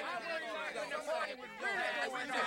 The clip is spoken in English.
How were you not when the party was good?